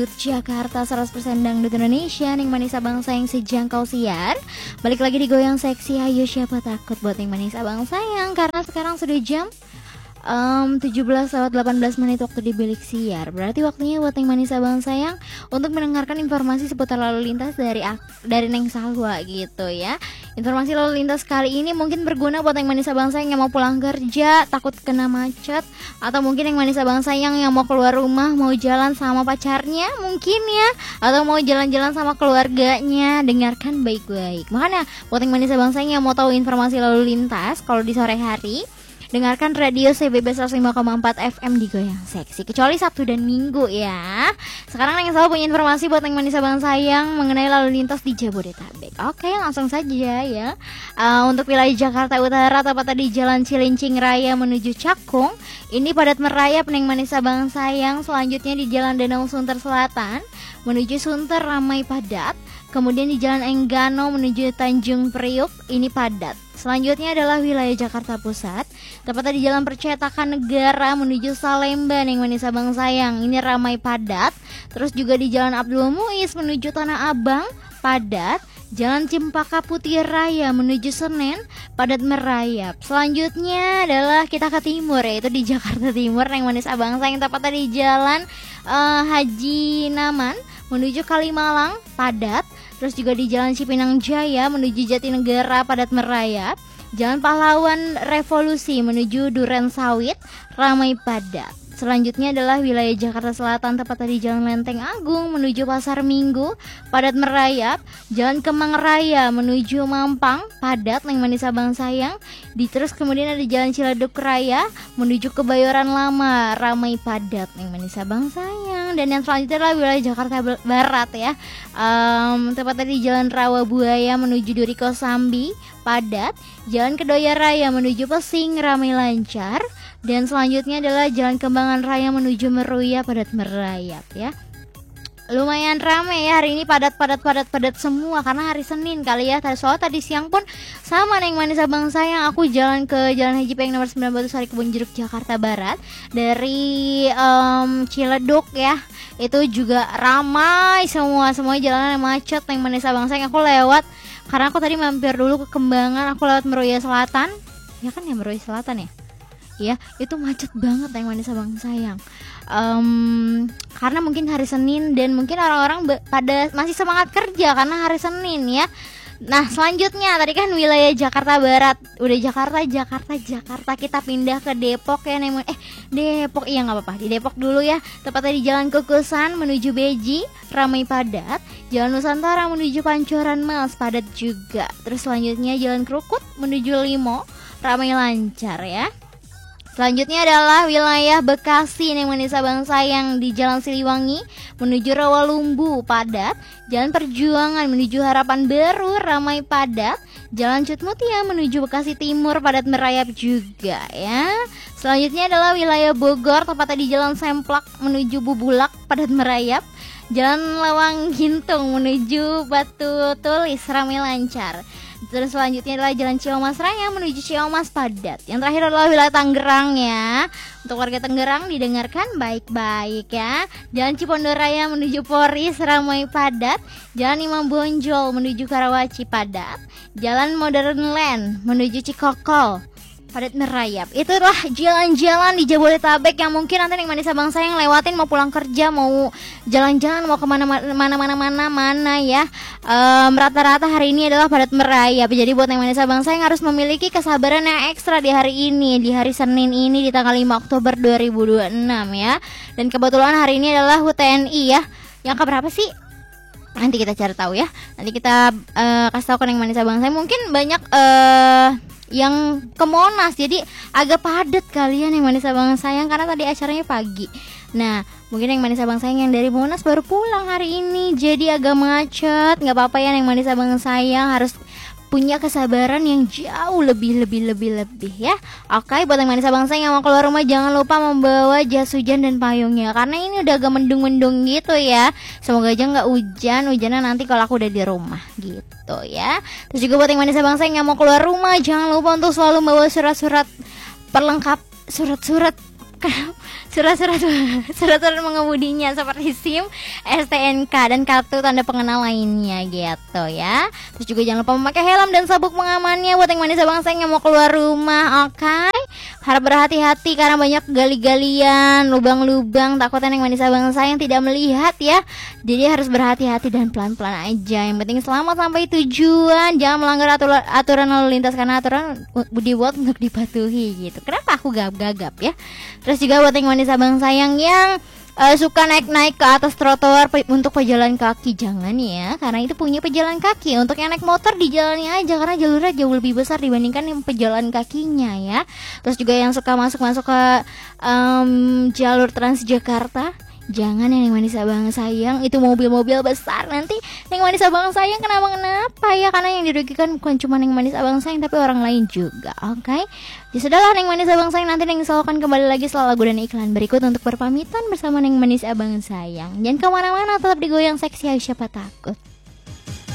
Jakarta 100% Dangdut Indonesia, Ning Manisa Bangsa yang sejangkau siar. Balik lagi di Goyang Seksi. Ayo siapa takut buat Ning Manisa Bangsa yang, karena sekarang sudah jam 17:18 waktu di bilik siar. Berarti waktunya buat Ning Manisa Bangsa yang untuk mendengarkan informasi seputar lalu lintas dari Neng Salwa gitu ya. Informasi lalu lintas kali ini mungkin berguna buat Ning Manisa Bangsa yang mau pulang kerja, takut kena macet, atau mungkin Ning Manisa Bangsa yang mau keluar rumah, mau jalan sama pacarnya mungkin ya, atau mau jalan-jalan sama keluarganya. Dengarkan baik-baik. Makanya buat Ning Manisa Bangsa yang mau tahu informasi lalu lintas kalau di sore hari, dengarkan radio CBB 105,4 FM di Goyang Seksi, kecuali Sabtu dan Minggu ya. Sekarang Neng selalu punya informasi buat Ning Manisa Bangsa yang mengenai lalu lintas di Jabodetabek. Oke, langsung saja ya. Untuk wilayah Jakarta Utara, tepatnya di Jalan Cilincing Raya menuju Cakung, ini padat merayap Ning Manisa Bangsa yang. Selanjutnya di Jalan Danau Sunter Selatan menuju Sunter ramai padat. Kemudian di Jalan Enggano menuju Tanjung Priuk, ini padat. Selanjutnya adalah wilayah Jakarta Pusat, tepatnya di Jalan Percetakan Negara menuju Salemba, Ning Manisa Bangsa yang, ini ramai padat. Terus juga di Jalan Abdul Muiz menuju Tanah Abang, padat. Jalan Cempaka Putih Raya menuju Senen, padat merayap. Selanjutnya adalah kita ke timur, yaitu di Jakarta Timur, Ning Manisa Bangsa yang tepatnya di Jalan Haji Naman menuju Kalimalang, padat. Terus juga di Jalan Cipinang Jaya menuju Jatinegara, padat merayap. Jalan Pahlawan Revolusi menuju Duren Sawit, ramai padat. Selanjutnya adalah wilayah Jakarta Selatan, tepatnya di Jalan Lenteng Agung menuju Pasar Minggu, padat merayap. Jalan Kemang Raya menuju Mampang, padat Ning Manisa Bangsa yang. Terus kemudian ada Jalan Ciledug Raya menuju Kebayoran Lama, ramai padat Ning Manisa Bangsa yang. Dan yang selanjutnya adalah wilayah Jakarta Barat ya, tepatnya di Jalan Rawabuaya menuju Duri Kosambi, padat. Jalan Kedoya Raya menuju Pesing, ramai lancar. Dan selanjutnya adalah Jalan Kembangan Raya menuju Meruya, padat merayap ya. Lumayan rame ya hari ini, padat semua karena hari Senin kali ya. Soalnya tadi siang pun sama Ning Manisa Bangsa yang, aku jalan ke Jalan Haji Peng nomor 9 Batusari Kebun Jeruk Jakarta Barat dari Ciledug ya. Itu juga ramai semuanya jalanan macet Ning Manisa Bangsa yang. Aku lewat karena aku tadi mampir dulu ke Kembangan, aku lewat Meruya Selatan. Ya kan ya, Meruya Selatan ya. Ya, itu macet banget Ning Manisa Bangsa yang. Karena mungkin hari Senin dan mungkin orang-orang pada masih semangat kerja karena hari Senin ya. Nah, selanjutnya tadi kan wilayah Jakarta Barat. Udah Jakarta, kita pindah ke Depok ya. Depok, iya nggak apa-apa. Di Depok dulu ya. Tepatnya di Jalan Kukusan menuju Beji, ramai padat. Jalan Nusantara menuju Pancoran Mas, padat juga. Terus selanjutnya Jalan Krukut menuju Limo, ramai lancar ya. Selanjutnya adalah wilayah Bekasi Ning Manisa Bangsa yang, di Jalan Siliwangi menuju Rawalumbu, padat. Jalan Perjuangan menuju Harapan Baru, ramai padat. Jalan Cutmutia menuju Bekasi Timur, padat merayap juga ya. Selanjutnya adalah wilayah Bogor, tepatnya di Jalan Semplak menuju Bubulak, padat merayap. Jalan Lawang Gintung menuju Batu Tulis, ramai lancar. Terus selanjutnya adalah Jalan Ciamas Raya menuju Ciamas, padat. Yang terakhir adalah wilayah Tangerang ya. Untuk warga Tangerang didengarkan baik-baik ya. Jalan Cipondo Raya menuju Poris, ramai padat. Jalan Imam Bonjol menuju Karawaci, padat. Jalan Modern Land menuju Cikokol, padat merayap. Itulah jalan-jalan di Jabodetabek yang mungkin nanti Ning Manisa Bangsa yang lewatin, mau pulang kerja, mau jalan-jalan, mau kemana-mana ya. Rata-rata hari ini adalah padat merayap. Jadi buat Ning Manisa Bangsa yang harus memiliki kesabaran yang ekstra di hari ini, di hari Senin ini, di tanggal 5 Oktober 2026 ya. Dan kebetulan hari ini adalah HUT TNI ya. Yang keberapa sih? Nanti kita cari tahu ya. Nanti kita kasih tahu ke Ning Manisa Bangsa. Mungkin banyak yang ke Monas, jadi agak padat kalian Ning Manisa Bangsa yang, karena tadi acaranya pagi. Nah, mungkin Ning Manisa Bangsa yang dari Monas baru pulang hari ini, jadi agak macet. Nggak apa-apa ya Ning Manisa Bangsa yang, harus punya kesabaran yang jauh lebih ya. Oke, buat Ning Manisa Bangsa yang mau keluar rumah jangan lupa membawa jas hujan dan payungnya, karena ini udah agak mendung-mendung gitu ya. Semoga aja nggak hujannya nanti kalau aku udah di rumah gitu ya. Terus juga buat Ning Manisa Bangsa yang mau keluar rumah jangan lupa untuk selalu bawa surat-surat pelengkap, surat-surat surat-surat mengemudinya seperti SIM, STNK dan kartu tanda pengenal lainnya gitu ya. Terus juga jangan lupa memakai helm dan sabuk pengamannya buat yang manis abang sayang yang mau keluar rumah, oke? Harap berhati-hati karena banyak gali-galian, lubang-lubang, takutnya yang manis abang sayang tidak melihat ya. Jadi harus berhati-hati dan pelan-pelan aja. Yang penting selamat sampai tujuan, jangan melanggar aturan lalu lintas karena aturan dibuat untuk dipatuhi gitu. Kenapa aku gagap ya? Terus juga buat yang manis abang sayang yang suka naik-naik ke atas trotoar untuk pejalan kaki, jangan ya, karena itu punya pejalan kaki. Untuk yang naik motor di jalannya aja karena jalurnya jauh lebih besar dibandingkan yang pejalan kakinya ya. Terus juga yang suka masuk-masuk ke jalur Transjakarta, jangan yang manis abang sayang, itu mobil-mobil besar, nanti yang manis abang sayang kenapa ya, karena yang dirugikan bukan cuma yang manis abang sayang tapi orang lain juga, oke? Ya sudahlah yang manis abang sayang, nanti yang selalu akan kembali lagi setelah lagu dan iklan berikut untuk berpamitan bersama yang manis abang sayang. Jangan kemana-mana, tetap digoyang seksi, siapa takut.